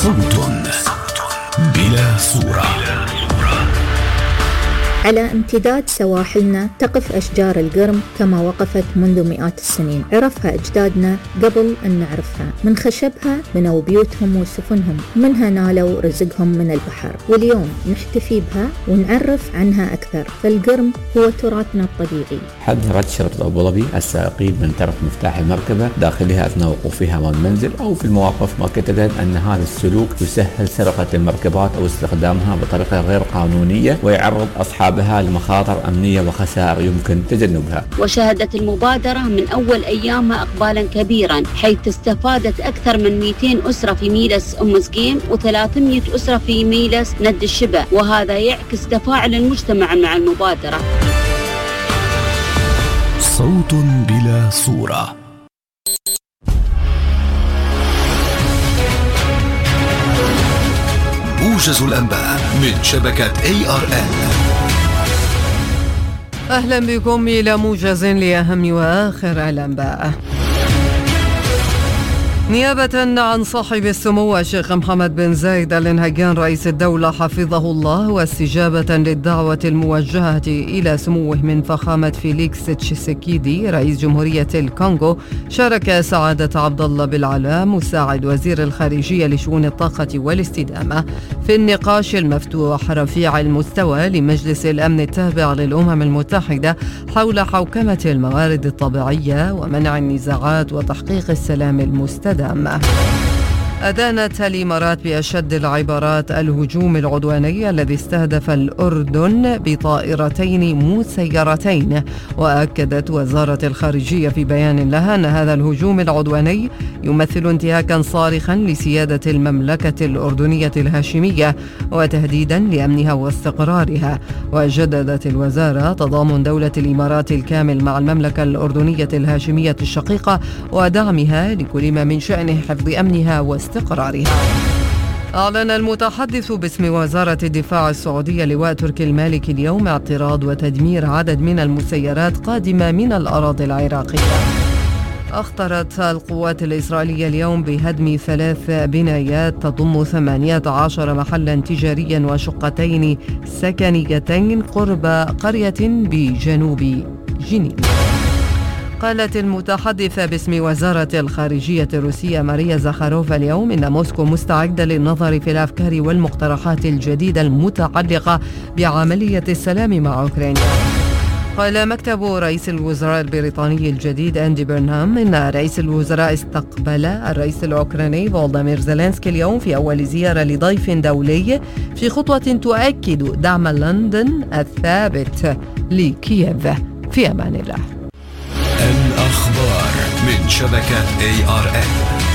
صوت بلا صورة. على امتداد سواحلنا تقف أشجار القرم كما وقفت منذ مئات السنين. عرفها أجدادنا قبل أن نعرفها. من خشبها بنوا بيوتهم وسفنهم، منها نالوا رزقهم من البحر، واليوم نحتفي بها ونعرف عنها أكثر. فالقرم هو تراثنا الطبيعي. حذرت شرطة أبو ظبي السائقين من ترك مفتاح المركبة داخلها أثناء وقوفها أمام المنزل أو في المواقف، مؤكدة أن هذا السلوك يسهل سرقة المركبات أو استخدامها بطريقة غير قانونية ويعرض أصحابها لمخاطر أمنية وخسائر يمكن تجنبها. وشهدت المبادرة من أول أيامها إقبالا كبيرا، حيث استفادت أكثر من 200 أسرة في ميلس أم سقيم و300 أسرة في ميلس ند الشبع، وهذا يعكس تفاعل المجتمع مع المبادرة. صوت بلا صورة. موجز الأنباء من شبكة ARN. أهلا بكم إلى موجز لأهم وآخر الأنباء. نيابة عن صاحب السمو الشيخ محمد بن زايد آل نهيان رئيس الدولة حفظه الله، واستجابة للدعوة الموجهة إلى سموه من فخامة فيليكس تشيسيكيدي رئيس جمهورية الكونغو، شارك سعادة عبد الله بالعلا مساعد وزير الخارجية لشؤون الطاقة والاستدامة في النقاش المفتوح رفيع المستوى لمجلس الأمن التابع للأمم المتحدة حول حوكمة الموارد الطبيعية ومنع النزاعات وتحقيق السلام المستدام. أدانت الإمارات بأشد العبارات الهجوم العدواني الذي استهدف الأردن بطائرتين مسيرتين، وأكدت وزارة الخارجية في بيان لها أن هذا الهجوم العدواني يمثل انتهاكا صارخا لسيادة المملكة الأردنية الهاشمية وتهديدا لأمنها واستقرارها. وجددت الوزارة تضامن دولة الإمارات الكامل مع المملكة الأردنية الهاشمية الشقيقة ودعمها لكل ما من شأنه حفظ أمنها واستقرارها. أعلن المتحدث باسم وزارة الدفاع السعودية لواء تركي المالكي اليوم اعتراض وتدمير عدد من المسيرات قادمة من الأراضي العراقية. أخطرت القوات الإسرائيلية اليوم بهدم 3 بنايات تضم 18 محلا تجاريا وشقتين سكنيتين قرب قرية بجنوب جنين. قالت المتحدثة باسم وزارة الخارجية الروسية ماريا زاخاروفا اليوم إن موسكو مستعدة للنظر في الأفكار والمقترحات الجديدة المتعلقة بعملية السلام مع أوكرانيا. قال مكتب رئيس الوزراء البريطاني الجديد أندي برنهام إن رئيس الوزراء استقبل الرئيس الأوكراني فولوديمير زيلينسكي اليوم في أول زيارة لضيف دولي في خطوة تؤكد دعم لندن الثابت لكييف. في أمان الله. الأخبار من شبكة ARN.